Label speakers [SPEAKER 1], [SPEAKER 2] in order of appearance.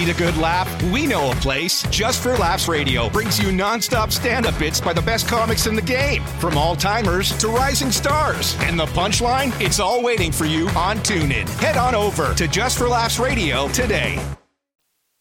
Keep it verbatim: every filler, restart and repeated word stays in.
[SPEAKER 1] Need a good laugh? We know a place. Just for Laughs Radio brings you nonstop stand-up bits by the best comics in the game, from all-timers to rising stars. And the punchline? It's all waiting for you on TuneIn. Head on over to Just for Laughs Radio today.